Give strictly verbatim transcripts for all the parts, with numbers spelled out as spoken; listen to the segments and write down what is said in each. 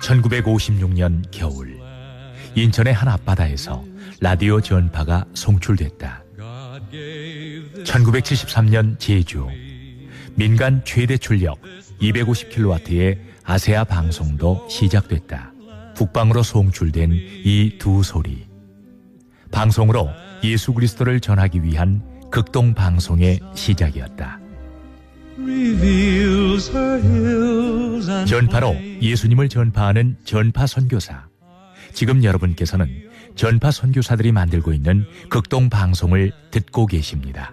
천구백오십육 년 겨울, 인천의 한 앞바다에서 라디오 전파가 송출됐다. 천구백칠십삼 년 제주, 민간 최대 출력 이백오십 킬로와트의 아세아 방송도 시작됐다. 북방으로 송출된 이 두 소리, 방송으로 예수 그리스도를 전하기 위한 극동 방송의 시작이었다. 전파로 예수님을 전파하는 전파 선교사. 지금 여러분께서는 전파 선교사들이 만들고 있는 극동 방송을 듣고 계십니다.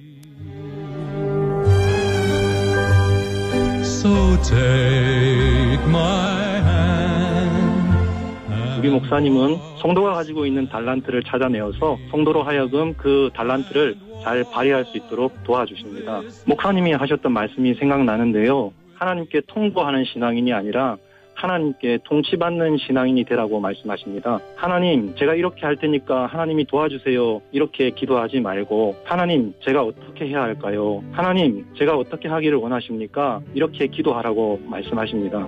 So take my hand. 우리 목사님은 성도가 가지고 있는 달란트를 찾아내어서 성도로 하여금 그 달란트를 잘 발휘할 수 있도록 도와주십니다. 목사님이 하셨던 말씀이 생각나는데요. 하나님께 통보하는 신앙인이 아니라 하나님께 통치받는 신앙인이 되라고 말씀하십니다. 하나님, 제가 이렇게 할 테니까 하나님이 도와주세요. 이렇게 기도하지 말고, 하나님, 제가 어떻게 해야 할까요? 하나님, 제가 어떻게 하기를 원하십니까? 이렇게 기도하라고 말씀하십니다.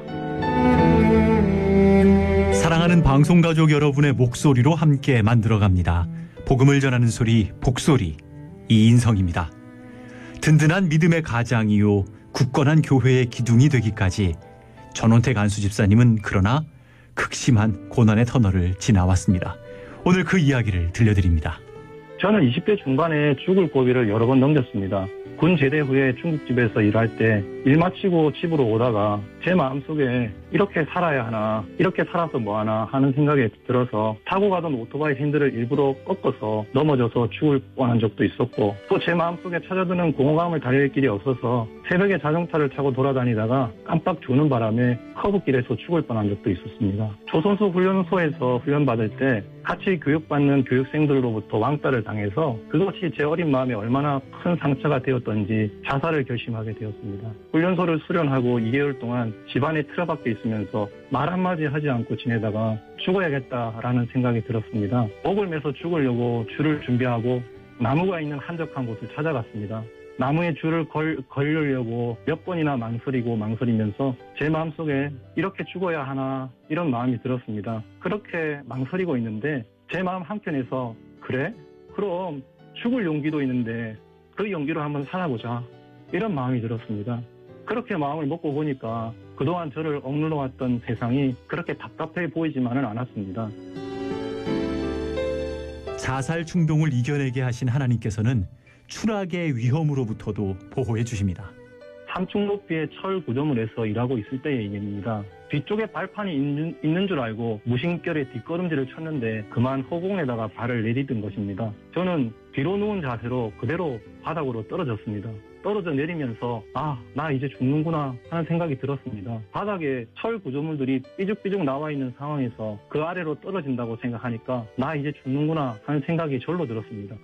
사랑하는 방송가족 여러분의 목소리로 함께 만들어갑니다. 복음을 전하는 소리, 복소리, 이인성입니다. 든든한 믿음의 가장이요, 굳건한 교회의 기둥이 되기까지 전원택 안수 집사님은 그러나 극심한 고난의 터널을 지나왔습니다. 오늘 그 이야기를 들려드립니다. 저는 이십 대 중반에 죽을 고비를 여러 번 넘겼습니다. 군 제대 후에 중국집에서 일할 때 일 마치고 집으로 오다가 제 마음속에 이렇게 살아야 하나, 이렇게 살아서 뭐하나 하는 생각이 들어서 타고 가던 오토바이 핸들을 일부러 꺾어서 넘어져서 죽을 뻔한 적도 있었고, 또 제 마음속에 찾아드는 공허감을 달랠 길이 없어서 새벽에 자전거를 타고 돌아다니다가 깜빡 조는 바람에 커브길에서 죽을 뻔한 적도 있었습니다. 조선소 훈련소에서 훈련받을 때 같이 교육받는 교육생들로부터 왕따를 당해서 그것이 제 어린 마음에 얼마나 큰 상처가 되었던지 자살을 결심하게 되었습니다. 훈련소를 수련하고 이 개월 동안 집안에 틀어박혀 있으면서 말 한마디 하지 않고 지내다가 죽어야겠다라는 생각이 들었습니다. 목을 매서 죽으려고 줄을 준비하고 나무가 있는 한적한 곳을 찾아갔습니다. 나무에 줄을 걸, 걸려고 몇 번이나 망설이고 망설이면서 제 마음속에 이렇게 죽어야 하나 이런 마음이 들었습니다. 그렇게 망설이고 있는데 제 마음 한켠에서 그래? 그럼 죽을 용기도 있는데 그 용기로 한번 살아보자, 이런 마음이 들었습니다. 그렇게 마음을 먹고 보니까 그동안 저를 억눌러 왔던 세상이 그렇게 답답해 보이지만은 않았습니다. 자살 충동을 이겨내게 하신 하나님께서는 추락의 위험으로부터도 보호해 주십니다. 삼 층 높이의 철 구조물에서 일하고 있을 때의 얘기입니다. 뒤쪽에 발판이 있는, 있는 줄 알고 무심결에 뒷걸음질을 쳤는데 그만 허공에다가 발을 내디딘 것입니다. 저는 뒤로 누운 자세로 그대로 바닥으로 떨어졌습니다. 떨어져 내리면서 아, 나 이제 죽는구나 하는 생각이 들었습니다. 바닥에 철 구조물들이 삐죽삐죽 나와 있는 상황에서 그 아래로 떨어진다고 생각하니까 나 이제 죽는구나 하는 생각이 절로 들었습니다.